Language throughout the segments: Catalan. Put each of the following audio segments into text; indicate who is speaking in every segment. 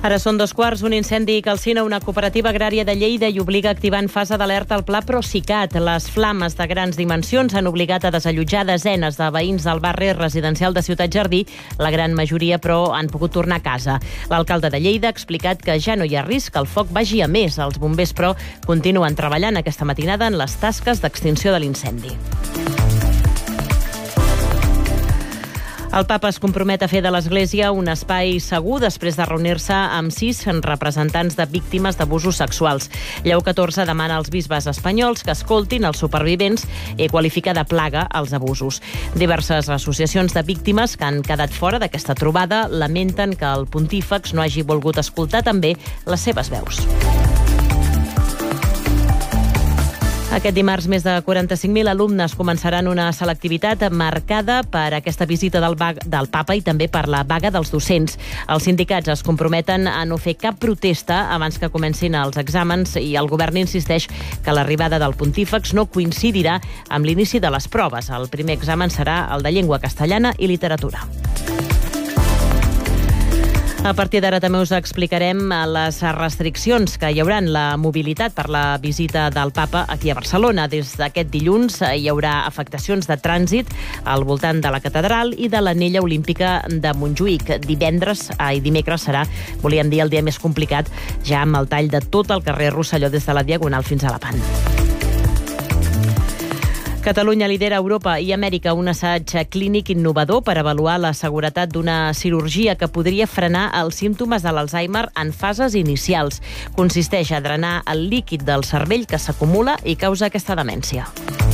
Speaker 1: Ara són 2:15, un incendi calcina una cooperativa agrària de Lleida i obliga a activar en fase d'alerta el pla Procicat. Les flames de grans dimensions han obligat a desallotjar desenes de veïns del barri residencial de Ciutat Jardí. La gran majoria, però, han pogut tornar a casa. L'alcalde de Lleida ha explicat que ja no hi ha risc que el foc vagi a més. Els bombers, però, continuen treballant aquesta matinada en les tasques d'extinció de l'incendi. El papa es compromet a fer de l'Església un espai segur després de reunir-se amb 6 representants de víctimes d'abusos sexuals. Lleó XIV demana als bisbes espanyols que escoltin els supervivents i qualifica de plaga els abusos. Diverses associacions de víctimes que han quedat fora d'aquesta trobada lamenten que el pontífex no hagi volgut escoltar també les seves veus. Aquest dimarts, més de 45.000 alumnes començaran una selectivitat marcada per aquesta visita del papa i també per la vaga dels docents. Els sindicats es comprometen a no fer cap protesta abans que comencin els exàmens i el govern insisteix que l'arribada del pontífex no coincidirà amb l'inici de les proves. El primer examen serà el de llengua castellana i literatura. A partir d'ara també us explicarem les restriccions que hi haurà en la mobilitat per la visita del papa aquí a Barcelona. Des d'aquest dilluns hi haurà afectacions de trànsit al voltant de la catedral i de l'anella olímpica de Montjuïc. Dimecres serà, volíem dir, el dia més complicat, ja amb el tall de tot el carrer Rosselló des de la Diagonal fins a la Pan. Catalunya lidera a Europa i Amèrica un assaig clínic innovador per avaluar la seguretat d'una cirurgia que podria frenar els símptomes de l'Alzheimer en fases inicials. Consisteix a drenar el líquid del cervell que s'acumula i causa aquesta demència.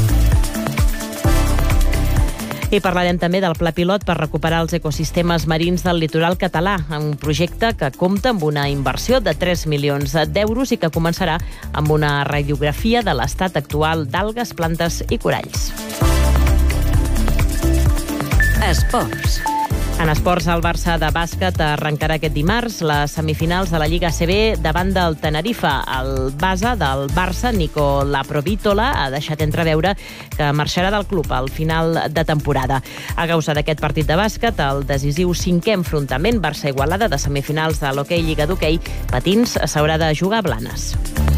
Speaker 1: I parlarem també del pla pilot per recuperar els ecosistemes marins del litoral català, un projecte que compta amb una inversió de 3 milions d'euros i que començarà amb una radiografia de l'estat actual d'algues, plantes i coralls.
Speaker 2: Esports.
Speaker 1: En esports, el Barça de bàsquet arrencarà aquest dimarts les semifinals de la Lliga ACB davant del Tenerife. El base del Barça, Nico Laprovítola, ha deixat entreveure que marxarà del club al final de temporada. A causa d'aquest partit de bàsquet, el decisiu 5è enfrontament Barça-Igualada de semifinals de l'Hockey Lliga d'Hockey Patins s'haurà de jugar a Blanes.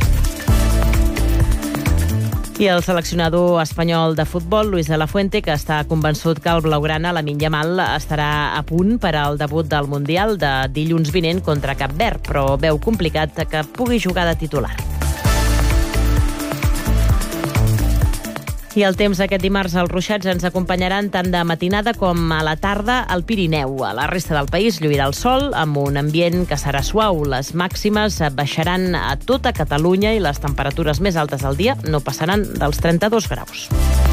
Speaker 1: I el seleccionador espanyol de futbol, Luis de la Fuente, que està convençut que el blaugrana, Lamine Yamal, estarà a punt per al debut del Mundial de dilluns vinent contra Cap Verd, però veu complicat que pugui jugar de titular. I el temps aquest dimarts als ruixats ens acompanyaran tant de matinada com a la tarda al Pirineu. A la resta del país lluirà el sol amb un ambient que serà suau. Les màximes baixaran a tota Catalunya i les temperatures més altes del dia no passaran dels 32 graus.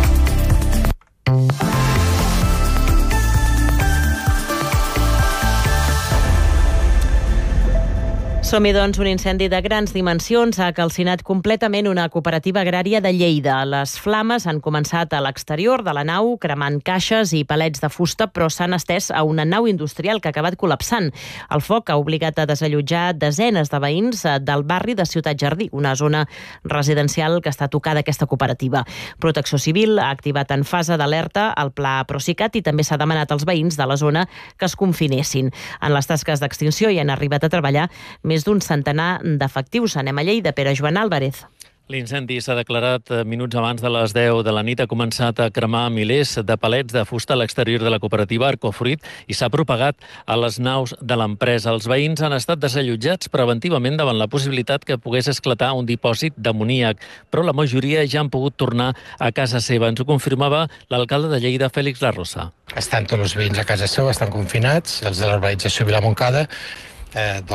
Speaker 1: Som-hi, doncs. Un incendi de grans dimensions ha calcinat completament una cooperativa agrària de Lleida. Les flames han començat a l'exterior de la nau, cremant caixes i palets de fusta, però s'han estès a una nau industrial que ha acabat col·lapsant. El foc ha obligat a desallotjar desenes de veïns del barri de Ciutat Jardí, una zona residencial que està tocada aquesta cooperativa. Protecció Civil ha activat en fase d'alerta el pla Procicat i també s'ha demanat als veïns de la zona que es confinessin. En les tasques d'extinció hi han arribat a treballar més d'un centenar d'efectius. Anem a Lleida, Pere Joan Álvarez.
Speaker 3: L'incendi s'ha declarat minuts abans de les 10 de la nit. Ha començat a cremar milers de palets de fusta a l'exterior de la cooperativa Arcofruit i s'ha propagat a les naus de l'empresa. Els veïns han estat desallotjats preventivament davant la possibilitat que pogués esclatar un dipòsit d'amoníac, però la majoria ja han pogut tornar a casa seva. Ens ho confirmava l'alcalde de Lleida, Félix Larrosa.
Speaker 4: Estan tots els veïns a casa seva, estan confinats, els de l'urbanització Vilamoncada,